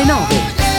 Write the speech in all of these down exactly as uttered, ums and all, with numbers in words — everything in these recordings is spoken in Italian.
nove.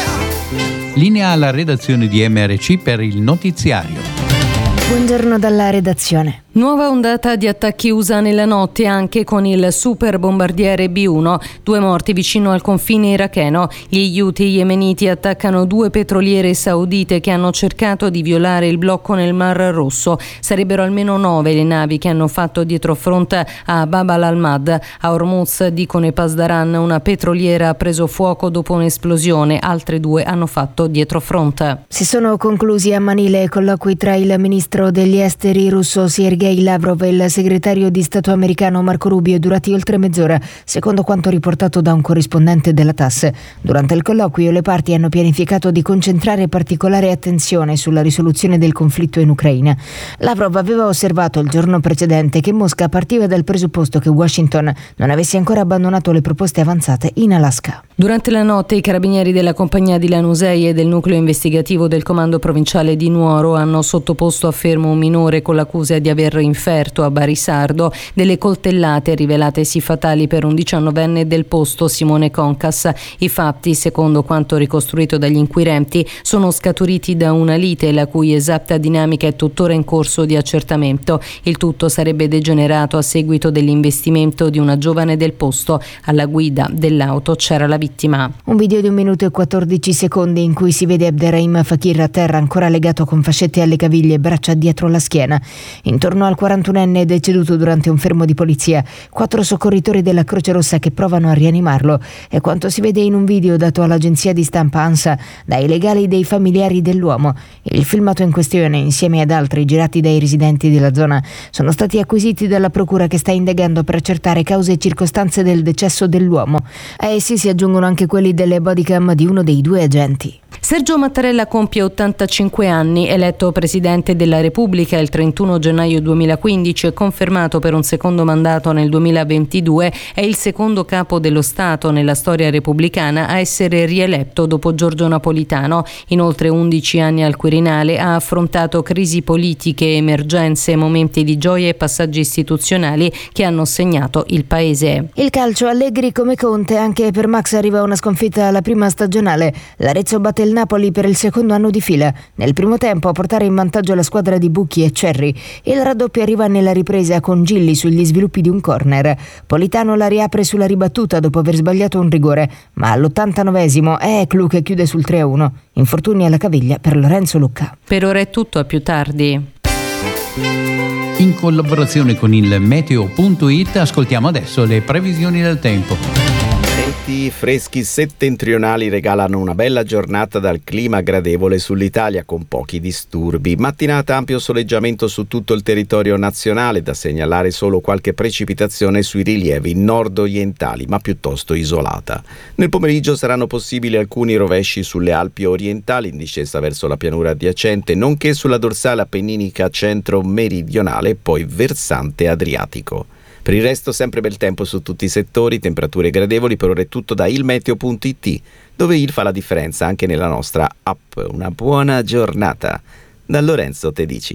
Linea alla redazione di M R C per il notiziario. Buongiorno dalla redazione. Nuova ondata di attacchi U S A nella notte anche con il super bombardiere B uno. Due morti vicino al confine iracheno. Gli Houthi yemeniti attaccano due petroliere saudite che hanno cercato di violare il blocco nel Mar Rosso. Sarebbero almeno nove le navi che hanno fatto dietrofront a Bab al-Almad. A Hormuz, dicono i Pasdaran, una petroliera ha preso fuoco dopo un'esplosione. Altre due hanno fatto dietrofront. Si sono conclusi a Manila i colloqui tra il ministro degli esteri russo Sergei Lavrov e il segretario di Stato americano Marco Rubio, durati oltre mezz'ora, secondo quanto riportato da un corrispondente della T A S S. Durante il colloquio le parti hanno pianificato di concentrare particolare attenzione sulla risoluzione del conflitto in Ucraina. Lavrov aveva osservato il giorno precedente che Mosca partiva dal presupposto che Washington non avesse ancora abbandonato le proposte avanzate in Alaska. Durante la notte i carabinieri della compagnia di Lanusei e del nucleo investigativo del comando provinciale di Nuoro hanno sottoposto a fermo un minore con l'accusa di aver inferto a Barisardo delle coltellate rivelatesi fatali per un diciannovenne del posto, Simone Concas. I fatti, secondo quanto ricostruito dagli inquirenti, sono scaturiti da una lite la cui esatta dinamica è tuttora in corso di accertamento. Il tutto sarebbe degenerato a seguito dell'investimento di una giovane del posto. Alla guida dell'auto c'era la vittima. Un video di un minuto e quattordici secondi in cui si vede Abderrahim Fakir a terra, ancora legato con fascette alle caviglie e braccia dietro la schiena. Intorno al quarantunenne deceduto durante un fermo di polizia. Quattro soccorritori della Croce Rossa che provano a rianimarlo. È quanto si vede in un video dato all'agenzia di stampa ANSA dai legali dei familiari dell'uomo. Il filmato in questione, insieme ad altri girati dai residenti della zona, sono stati acquisiti dalla procura che sta indagando per accertare cause e circostanze del decesso dell'uomo. A essi si aggiungono anche quelli delle bodycam di uno dei due agenti. Sergio Mattarella compie ottantacinque anni, eletto Presidente della Repubblica il trentuno gennaio duemilaquindici e confermato per un secondo mandato nel duemilaventidue, è il secondo capo dello Stato nella storia repubblicana a essere rieletto dopo Giorgio Napolitano. In oltre undici anni al Quirinale ha affrontato crisi politiche, emergenze, momenti di gioia e passaggi istituzionali che hanno segnato il Paese. Il calcio, Allegri come Conte, anche per Max arriva una sconfitta alla prima stagionale. L'Arezzo batte il Napoli per il secondo anno di fila. Nel primo tempo a portare in vantaggio la squadra di Bucchi e Cerri. Il raddoppio arriva nella ripresa con Gilli sugli sviluppi di un corner. Politano la riapre sulla ribattuta dopo aver sbagliato un rigore, ma all'ottantanovesimo è Eclu che chiude sul tre a uno. Infortuni alla caviglia per Lorenzo Lucca. Per ora è tutto, a più tardi. In collaborazione con il meteo punto it ascoltiamo adesso le previsioni del tempo. Freschi settentrionali regalano una bella giornata dal clima gradevole sull'Italia con pochi disturbi. Mattinata ampio soleggiamento su tutto il territorio nazionale, da segnalare solo qualche precipitazione sui rilievi nord-orientali, ma piuttosto isolata. Nel pomeriggio saranno possibili alcuni rovesci sulle Alpi orientali in discesa verso la pianura adiacente, nonché sulla dorsale appenninica centro-meridionale e poi versante adriatico. Per il resto sempre bel tempo su tutti i settori, temperature gradevoli. Per ora è tutto da il meteo punto it, dove il fa la differenza anche nella nostra app. Una buona giornata. Da Lorenzo Tedici.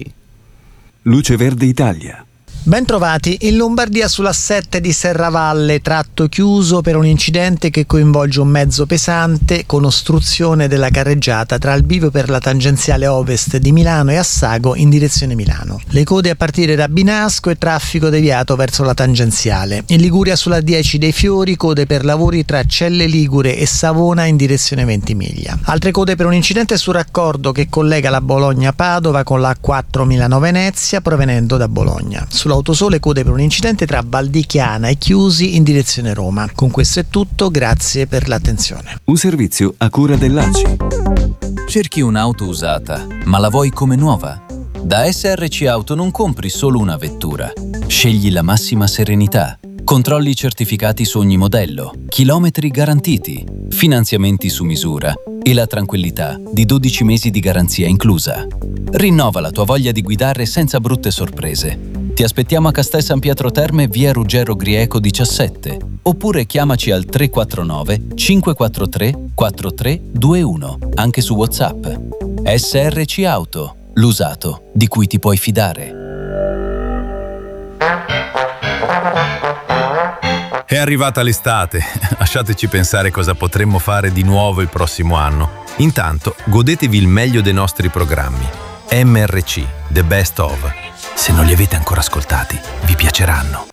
Luce Verde Italia. Bentrovati, in Lombardia sull'A sette di Serravalle, tratto chiuso per un incidente che coinvolge un mezzo pesante con ostruzione della carreggiata tra il bivio per la tangenziale ovest di Milano e Assago in direzione Milano. Le code a partire da Binasco e traffico deviato verso la tangenziale. In Liguria sulla dieci dei Fiori, code per lavori tra Celle Ligure e Savona in direzione Ventimiglia. Altre code per un incidente sul raccordo che collega la Bologna-Padova con la A quattro Milano-Venezia provenendo da Bologna. Sulla Autosole code per un incidente tra Valdichiana e Chiusi in direzione Roma. Con questo è tutto, grazie per l'attenzione. Un servizio a cura dell'A C I. Cerchi un'auto usata, ma la vuoi come nuova? Da S R C Auto non compri solo una vettura. Scegli la massima serenità. Controlli certificati su ogni modello, chilometri garantiti, finanziamenti su misura e la tranquillità di dodici mesi di garanzia inclusa. Rinnova la tua voglia di guidare senza brutte sorprese. Ti aspettiamo a Castel San Pietro Terme, via Ruggero Grieco diciassette, oppure chiamaci al tre quattro nove cinque quattro tre quattro tre due uno, anche su WhatsApp. S R C Auto, l'usato di cui ti puoi fidare. È arrivata l'estate, lasciateci pensare cosa potremmo fare di nuovo il prossimo anno. Intanto, godetevi il meglio dei nostri programmi. M R C, The Best Of. Se non li avete ancora ascoltati, vi piaceranno.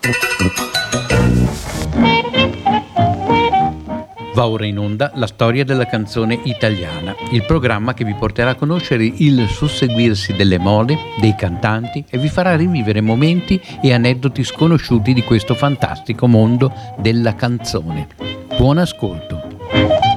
Va ora in onda la storia della canzone italiana, il programma che vi porterà a conoscere il susseguirsi delle mode, dei cantanti e vi farà rivivere momenti e aneddoti sconosciuti di questo fantastico mondo della canzone. Buon ascolto!